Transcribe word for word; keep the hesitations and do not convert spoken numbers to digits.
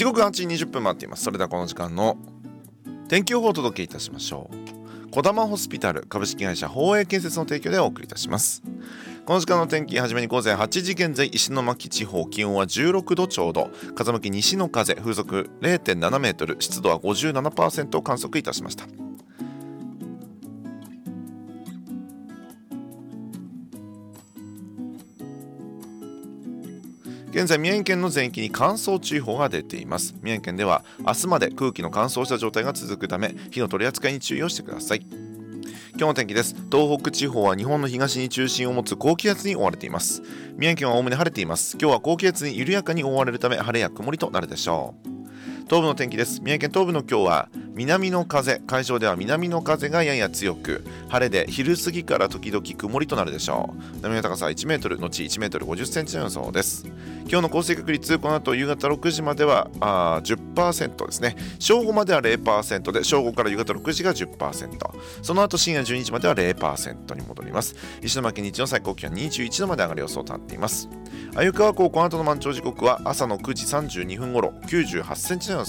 時刻ははちじにじゅっぷん回っています。それではこの時間の天気予報をお届けいたしましょう。小玉ホスピタル株式会社宝永建設の提供でお送りいたします。この時間の天気、はじめに午前はちじ現在、石巻地方気温はじゅうろくどちょうど、風向き西の風、風速 れいてんななメートル、湿度は ごじゅうななパーセント を観測いたしました。現在宮城県の全域に乾燥注意報が出ています。宮城県では明日まで空気の乾燥した状態が続くため、火の取り扱いに注意をしてください。今日の天気です。東北地方は日本の東に中心を持つ高気圧に覆われています。宮城県はおおむね晴れています。今日は高気圧に緩やかに覆われるため、晴れや曇りとなるでしょう。東部の天気です。宮城県東部の今日は南の風、海上では南の風がやや強く、晴れで昼過ぎから時々曇りとなるでしょう。波の高さはいちメートルのちいちメートルごじゅっセンチの予想です。今日の降水確率、この後夕方ろくじまではあ じゅっパーセント ですね。正午までは ゼロパーセント で、正午から夕方ろくじが じゅっパーセント、 その後深夜じゅうにじまでは ゼロパーセント に戻ります。石巻日の最高気温にじゅういちどまで上がる予想となっています。鮎川港、この後の満潮時刻は朝のくじさんじゅうにふん頃、きゅうじゅうはちセンチの予